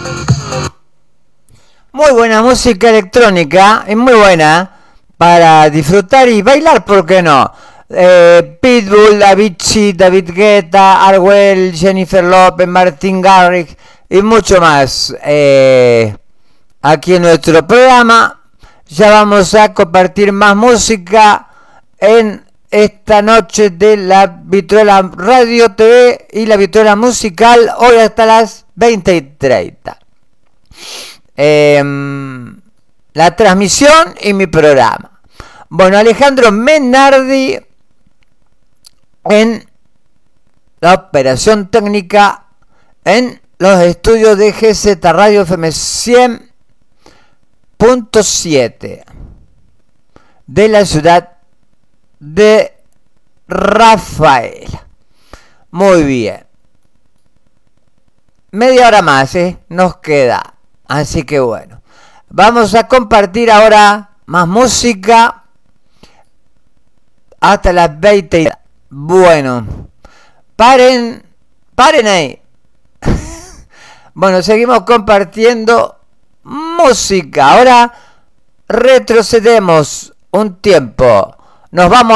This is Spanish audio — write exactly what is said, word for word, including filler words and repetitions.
Muy buena música electrónica, es muy buena para disfrutar y bailar, ¿por qué no? Eh, Pitbull, Avicii, David Guetta, Arwell, Jennifer Lopez, Martin Garrix y mucho más. Eh, aquí en nuestro programa ya vamos a compartir más música en esta noche de la Vitrola Radio T V y la Vitrola Musical, hoy hasta las veinte y treinta. Eh, la transmisión y mi programa. Bueno, Alejandro Menardi en la operación técnica en los estudios de G Z Radio F M cien punto siete de la ciudad de Rafael. Muy bien. Media hora más, ¿eh? Nos queda. Así que bueno. Vamos a compartir ahora más música hasta las veinte. Bueno. Paren. Paren ahí. Bueno, seguimos compartiendo música. Ahora retrocedemos un tiempo. Nos vamos